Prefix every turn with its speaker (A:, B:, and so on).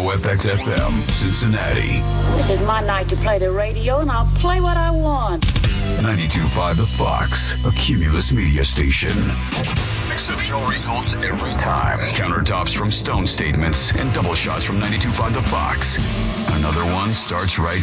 A: WFXFM, Cincinnati.
B: This is my night to play the radio, and I'll play what I want.
A: 92.5 The Fox, a Cumulus media station. Exceptional results every time. Countertops from Stone Statements and double shots from 92.5 The Fox. Another one starts right